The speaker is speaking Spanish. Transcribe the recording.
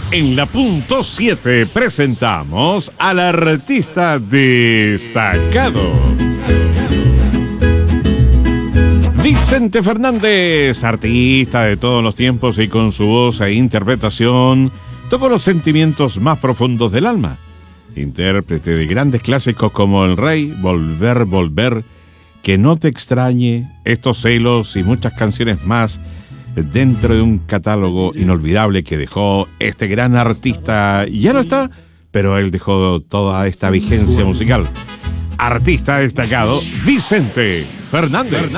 En la punto 7 presentamos al artista destacado. Vicente Fernández, artista de todos los tiempos y con su voz e interpretación tocó los sentimientos más profundos del alma. Intérprete de grandes clásicos como El Rey, Volver, Volver, Que no te extrañe, Estos celos y muchas canciones más dentro de un catálogo inolvidable que dejó este gran artista. Ya no está, pero él dejó toda esta vigencia musical. Artista destacado, Vicente Fernández.